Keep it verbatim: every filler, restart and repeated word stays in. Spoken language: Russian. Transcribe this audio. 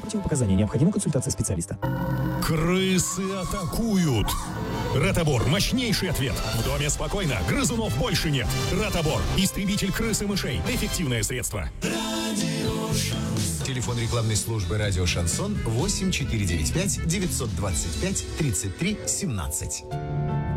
Противопоказания. Необходима консультация специалиста. Крысы атакуют. Ротобор – мощнейший ответ. В доме спокойно, грызунов больше нет. Ротобор – истребитель крыс и мышей. Эффективное средство. Телефон рекламной службы «Радио Шансон» восемь четыре девять пять девятьсот двадцать пять тридцать три семнадцать.